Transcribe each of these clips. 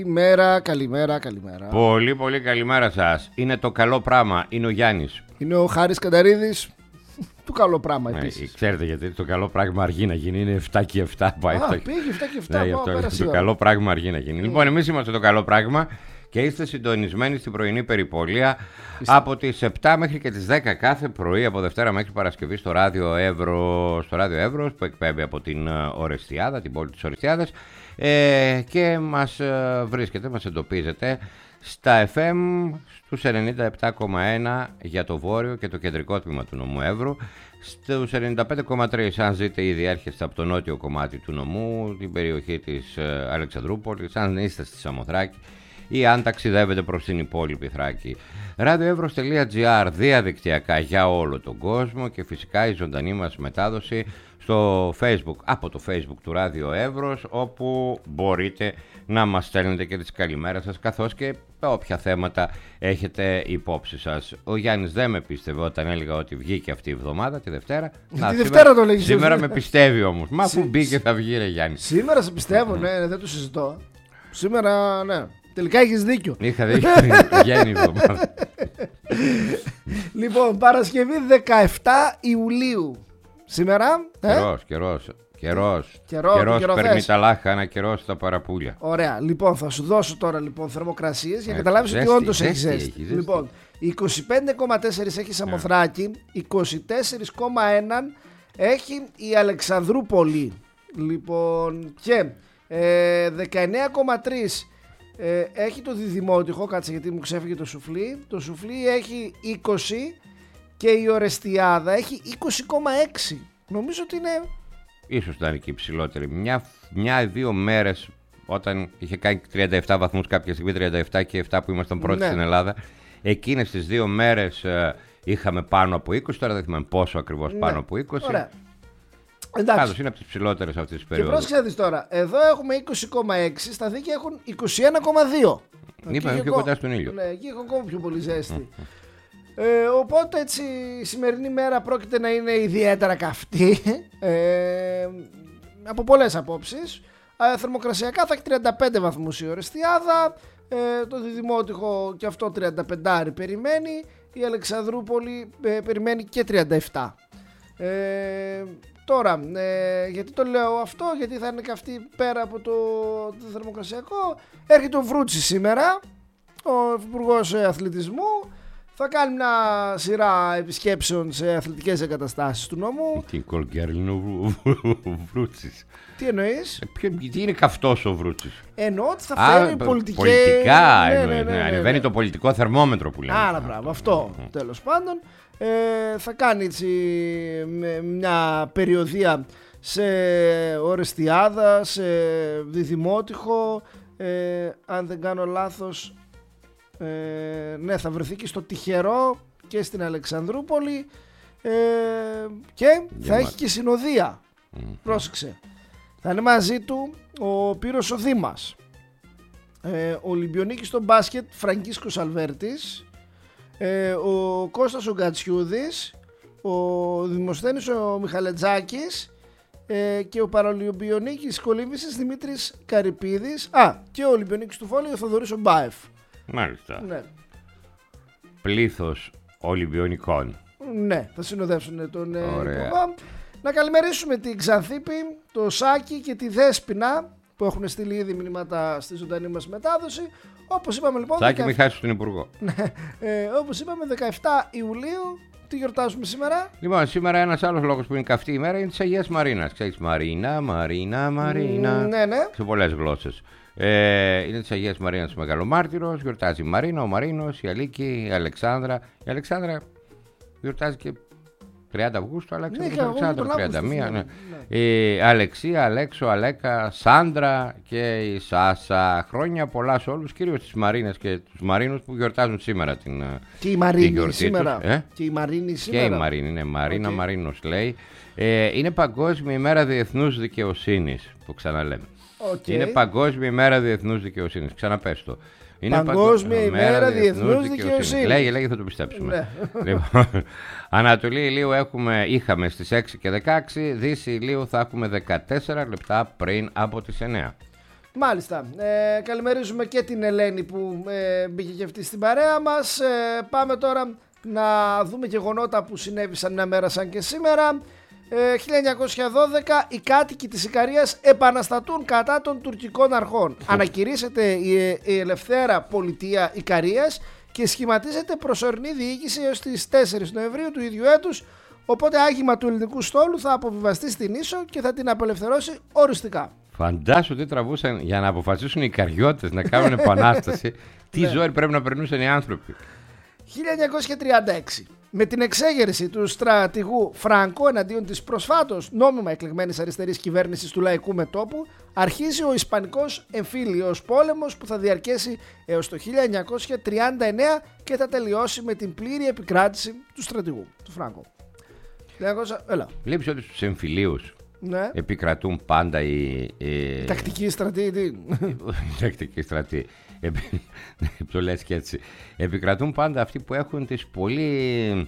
Καλημέρα. Πολύ καλημέρα σας. Είναι το καλό πράγμα. Είναι ο Γιάννης. Είναι ο Χάρης Κανταρίδης. Το καλό πράγμα επίσης. Ξέρετε γιατί το καλό πράγμα αργεί να γίνει. Είναι 7 και 7. Πήγε 7 και 7. Το καλό πράγμα αργεί να γίνει. Λοιπόν, εμείς είμαστε το καλό πράγμα και είστε συντονισμένοι στην πρωινή περιπολία από τις 7 μέχρι και τις 10 κάθε πρωί, από Δευτέρα μέχρι Παρασκευή στο Ράδιο Εύρος που εκπέμπει από την Ορεστιάδα, την πόλη της Ορεστιάδας, και μας βρίσκεται, μας εντοπίζετε στα FM στους 97,1 για το βόρειο και το κεντρικό τμήμα του νομού Εύρου, στους 95,3 αν ζείτε ήδη έρχεστε από το νότιο κομμάτι του νομού, την περιοχή της Αλεξανδρούπολης, αν είστε στη Σαμοθράκη ή αν ταξιδεύετε προς την υπόλοιπη Θράκη. radioevros.gr διαδικτυακά για όλο τον κόσμο και φυσικά η ζωντανή μας μετάδοση στο Facebook, από το Facebook του Ράδιο Εύρος, όπου μπορείτε να μας στέλνετε και τις καλημέρες σας, καθώς και όποια θέματα έχετε υπόψη σας. Ο Γιάννης δεν με πίστευε όταν έλεγα ότι βγήκε αυτή η εβδομάδα, τη Δευτέρα. Δευτέρα το λέγεις. Σήμερα με πιστεύει όμως. Μα που μπήκε θα βγει, ρε Γιάννη. Σήμερα σε πιστεύω, ναι, δεν το συζητώ. Σήμερα, ναι. Τελικά έχεις δίκιο. Είχα δίκιο. Βγαίνει η εβδομάδα. Λοιπόν, Παρασκευή 17 Ιουλίου. Σήμερα. Καιρός παίρνει τα λάχανα, καιρός τα παραπούλια. Ωραία, λοιπόν, θα σου δώσω τώρα θερμοκρασίες για να καταλάβεις ότι όντως έχει ζέστη. Λοιπόν, 25,4 έχει Σαμοθράκη, 24,1 έχει η Αλεξανδρούπολη. Λοιπόν, και 19,3 έχει το Διδημότυχο, κάτσε γιατί μου ξέφυγε το Σουφλί. Το Σουφλί έχει 20 και η Ορεστιάδα έχει 20,6. Νομίζω ότι είναι... Ίσως ήταν και υψηλότερη. Μια-δύο μέρες όταν είχε κάνει 37 βαθμούς κάποια στιγμή, 37 και 7 που ήμασταν πρώτοι στην Ελλάδα, εκείνες τις 2 μέρες είχαμε πάνω από 20, τώρα δεν θυμάμαι πόσο ακριβώς πάνω από 20. Ωραία. Πάντως είναι από τις ψηλότερες αυτής της περίοδου. Και πρόσεξε τώρα, εδώ έχουμε 20,6, στα δίκαια έχουν 21,2. Είπαμε πιο κοντά στον ήλιο. Ναι, εκεί έχω ακόμα πιο πολύ ζέστη. Οπότε έτσι η σημερινή μέρα πρόκειται να είναι ιδιαίτερα καυτή, από πολλές απόψεις. Θερμοκρασιακά θα έχει 35 βαθμούς η Ορεστιάδα, το Διδημότυχο και αυτό 35 περιμένει, η Αλεξανδρούπολη περιμένει και 37. Τώρα, γιατί το λέω αυτό, γιατί θα είναι καυτή πέρα από το θερμοκρασιακό. Έρχεται ο Βρούτσης σήμερα, ο υπουργός αθλητισμού. Θα κάνει μια σειρά επισκέψεων σε αθλητικές εγκαταστάσεις του νομού. Τι κολκιάρλινο ο Βρούτσης. Τι εννοείς? Τι είναι καυτός ο Βρούτσης? Εννοώ ότι θα φέρει πολιτικά. Ανεβαίνει το πολιτικό θερμόμετρο που λέμε. Άρα μπράβο, αυτό τέλος πάντων. Θα κάνει έτσι μια περιοδεία σε Ορεστιάδα, σε Διδημότυχο, αν δεν κάνω λάθος. Ναι, θα βρεθεί και στο Τυχερό και στην Αλεξανδρούπολη, και θα έχει και συνοδεία. Πρόσεξε. Θα είναι μαζί του ο Πύρος ο Δήμας, ο Ολυμπιονίκης στο μπάσκετ Φραγκίσκος Αλβέρτης, ο Κώστας ο Γκατσιούδης, ο Δημοσθένης ο Μιχαλετζάκης, και ο Παραολυμπιονίκης Κολύμβησης Δημήτρης Καρυπίδης, και ο Ολυμπιονίκης του Φόλη ο Θοδωρής ο Μπάεφ. Μάλιστα. Ναι. Πλήθος Ολυμπιονικών. Ναι, θα συνοδεύσουν τον υπουργό. Να καλημερίσουμε την Ξανθήπη, το Σάκη και τη Δέσποινα που έχουν στείλει ήδη μηνύματα στη ζωντανή μας μετάδοση. Όπως είπαμε λοιπόν. Σάκη, μην χάσεις τον υπουργό. Όπως είπαμε, 17 Ιουλίου. Τι γιορτάζουμε σήμερα? Λοιπόν, σήμερα ένας άλλος λόγος που είναι καυτή ημέρα είναι της Αγίας Μαρίνας. Ξέρεις, Μαρίνα. Ναι. Σε πολλές γλώσσες. Είναι της Αγίας Μαρίνας Μεγαλομάρτυρος. Γιορτάζει η Μαρίνα, ο Μαρίνος, η Αλίκη, η Αλεξάνδρα. Η Αλεξάνδρα γιορτάζει και 30 Αυγούστου, αλλά Αλεξάνδρα 31. Ναι. Η Αλεξία, Αλέξο, Αλέκα, Σάντρα και η Σάσα. Χρόνια πολλά σε όλους, κυρίως τις Μαρίνες και τους Μαρίνους που γιορτάζουν σήμερα την και η Μαρίνη γιορτή σήμερα. Τους. Και η Μαρίνη σήμερα. Και η Μαρίνη, είναι Μαρίνα Μαρίνος λέει. Είναι Παγκόσμια ημέρα Διεθνούς Δικαιοσύνης, που ξαναλέμε. Είναι Παγκόσμια ημέρα Διεθνούς Δικαιοσύνης. Ξαναπες το. Είναι Παγκόσμια ημέρα Διεθνούς Δικαιοσύνης. Λέγε, θα το πιστέψουμε. Λοιπόν, Ανατολή ηλίου είχαμε στις 6 και 16, Δύση ηλίου θα έχουμε 14 λεπτά πριν από τις 9. Μάλιστα. Καλημερίζουμε και την Ελένη που μπήκε και αυτή στην παρέα μας. Πάμε τώρα να δούμε γεγονότα που συνέβησαν μια μέρα σαν και σήμερα. 1912 οι κάτοικοι της Ικαρίας επαναστατούν κατά των τουρκικών αρχών. Ανακηρύσσεται η ελευθέρα πολιτεία Ικαρίας και σχηματίζεται προσωρινή διοίκηση έως τις 4 Νοεμβρίου του ίδιου έτους. Οπότε άγημα του ελληνικού στόλου θα αποβιβαστεί στην Ίσο και θα την απελευθερώσει οριστικά. Φαντάσου τι τραβούσαν για να αποφασίσουν οι Ικαριώτες να κάνουν επανάσταση. Τι ζωή πρέπει να περνούσαν οι άνθρωποι. 1936. Με την εξέγερση του στρατηγού Φράνκο εναντίον της προσφάτως νόμιμα εκλεγμένης αριστερής κυβέρνησης του Λαϊκού Μετώπου, αρχίζει ο Ισπανικός εμφύλιος πόλεμος που θα διαρκέσει έως το 1939 και θα τελειώσει με την πλήρη επικράτηση του στρατηγού, του Φράνκο. Βλέπεις ότι στους εμφυλίους επικρατούν πάντα οι τακτικοί στρατοί. Τακτικοί στρατοί. Το λες και έτσι. Επικρατούν πάντα αυτοί που έχουν τις πολύ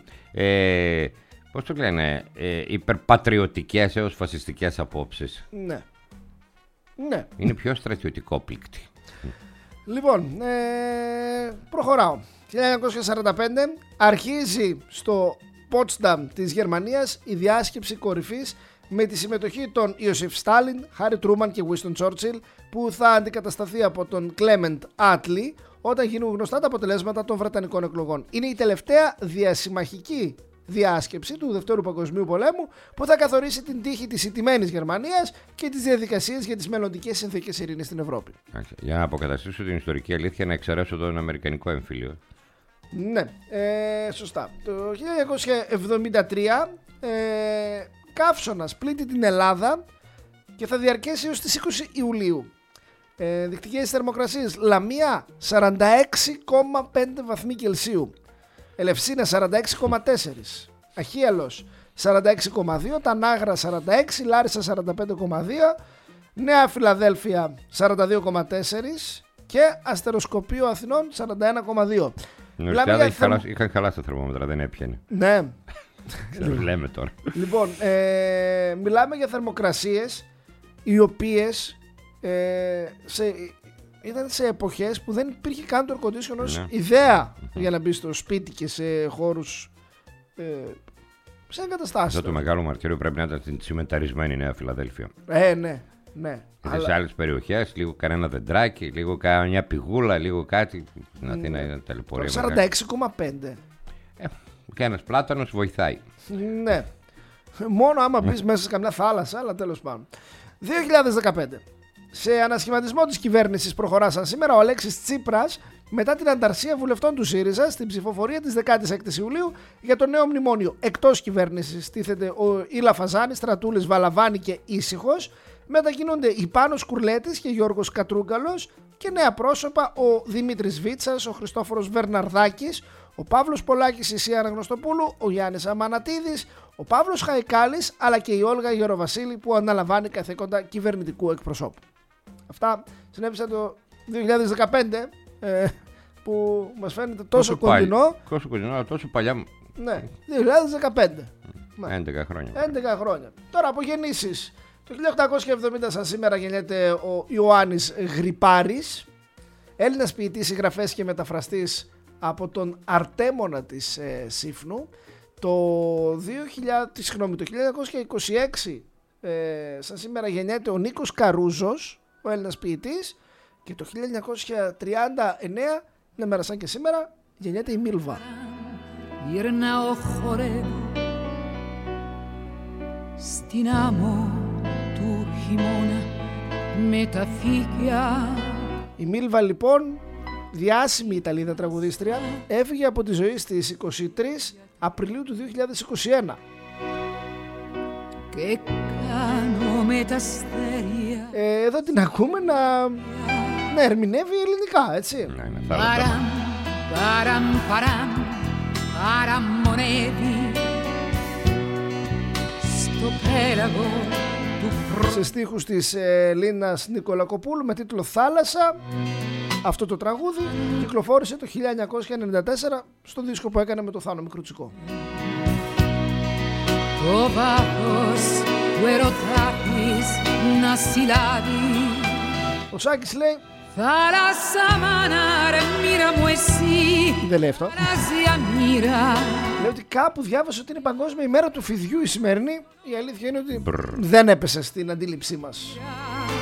πώς το λένε, υπερπατριωτικές έως φασιστικές απόψεις. Ναι. Είναι πιο στρατιωτικόπληκτοι. Λοιπόν, προχωράω. 1945 αρχίζει στο Πότσταμ της Γερμανίας η διάσκεψη κορυφής με τη συμμετοχή των Ιωσήφ Στάλιν, Χάρι Τρούμαν και Βουίστον Τσόρτσιλ, που θα αντικατασταθεί από τον Κλέμεντ Άτλι όταν γίνουν γνωστά τα αποτελέσματα των Βρετανικών εκλογών. Είναι η τελευταία διασημαχική διάσκεψη του Δευτέρου Παγκοσμίου Πολέμου που θα καθορίσει την τύχη της ηττημένης Γερμανίας και τις διαδικασίες για τις μελλοντικές συνθήκες ειρήνης στην Ευρώπη. Για να αποκαταστήσω την ιστορική αλήθεια, να εξαιρέσω τον Αμερικανικό εμφύλιο. Ναι, σωστά. Το 1973 καύσωνας πλήττει την Ελλάδα και θα διαρκέσει έως τις 20 Ιουλίου. Δικτυακές θερμοκρασίες: Λαμία 46,5 βαθμοί Κελσίου, Ελευσίνα 46,4, Αχίαλος 46,2, Τανάγρα 46, Λάρισα 45,2, Νέα Φιλαδέλφια 42,4 και Αστεροσκοπείο Αθηνών 41,2. Είχαν χαλάσει τα θερμόμετρα, δεν έπιανε. Ναι. Λέμε τώρα. Λοιπόν, μιλάμε για θερμοκρασίες οι οποίες ήταν σε εποχές που δεν υπήρχε καν το air condition ως ιδέα για να μπει στο σπίτι και σε χώρους, σε εγκαταστάσεις. Αυτό το μεγάλο μαρτύριο πρέπει να ήταν τσιμενταρισμένη η Νέα Φιλαδέλφια. Ναι. Σε άλλες περιοχές, λίγο κανένα δεντράκι, λίγο μια πηγούλα, λίγο κάτι. Στην Αθήνα ήταν ταλαιπωρία. 46,5. Και ένας πλάτανος βοηθάει. Ναι. Μόνο άμα μπεις μέσα σε καμιά θάλασσα, αλλά τέλος πάντων. 2015. Σε ανασχηματισμό της κυβέρνησης προχωρά σαν σήμερα ο Αλέξης Τσίπρας μετά την ανταρσία βουλευτών του ΣΥΡΙΖΑ στην ψηφοφορία της 16ης Ιουλίου για το νέο μνημόνιο. Εκτός κυβέρνησης στήθεται ο Ήλα Φαζάνη, Στρατούλης, Βαλαβάνη και Ήσυχος. Μετακινούνται η Πάνος Κουρλέτης και Γιώργος Κατρούγκαλος και νέα πρόσωπα ο Δημήτρης Βίτσας, ο Χριστόφορος Βερναρδάκης, ο Παύλος Πολάκης, η Σία Αναγνωστοπούλου, ο Γιάννης Αμανατίδης, ο Παύλος Χαϊκάλης αλλά και η Όλγα Γεροβασίλη που αναλαμβάνει καθήκοντα κυβερνητικού εκπροσώπου. Αυτά συνέβησαν το 2015 που μας φαίνεται τόσο κοντινό. Τόσο κοντινό, τόσο παλιά. Ναι, 2015. 11 χρόνια. 11 χρόνια. Τώρα από γεννήσεις. Το 1870 σαν σήμερα γεννιέται ο Ιωάννης Γρυπάρης, Έλληνας ποιητής, συγγραφέας και μεταφραστής από τον Αρτέμονα της Σύφνου. Το 1926 σαν σήμερα γεννιέται ο Νίκος Καρούζος, ο Έλληνας ποιητής, και το 1939, μια μέρα σαν και σήμερα, γεννιέται η Μίλβα. Γυρνάω χορεύω στην άμμο του χειμώνα με τα φύκια. Η Μίλβα λοιπόν, διάσημη Ιταλίδα τραγουδίστρια, έφυγε από τη ζωή στις 23 Απριλίου του 2021. Και κάνω με τα αστέρια. Εδώ την ακούμε να ερμηνεύει ελληνικά, έτσι. Παραμ, παραμ, παραμ, παραμονεύει στο πέλαγο του σε στίχους της Λίνας Νικολακοπούλου με τίτλο «Θάλασσα». Αυτό το τραγούδι κυκλοφόρησε το 1994 στο δίσκο που έκανε με το Θάνο Μικρουτσικό. Το βάθος του ερωτά της να συλλάβει. Ο Σάκης λέει. Θάλασσα μανάρε μοίρα μου εσύ. Δεν λέει αυτό. Ράζια μοίρα. Λέει ότι κάπου διάβασε ότι είναι Παγκόσμια ημέρα του φιδιού η σημερινή. Η αλήθεια είναι ότι δεν έπεσε στην αντίληψή μας.